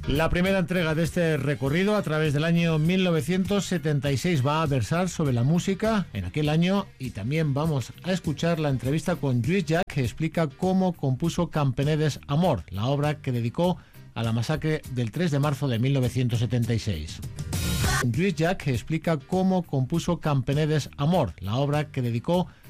La primera entrega de este recorrido a través del año 1976 va a versar sobre la música en aquel año, y también vamos a escuchar la entrevista con Lluís Llach, que explica cómo compuso Campenedes Amor, la obra que dedicó a la masacre del 3 de marzo de 1976. Lluís Llach explica cómo compuso Campenedes Amor, la obra que dedicó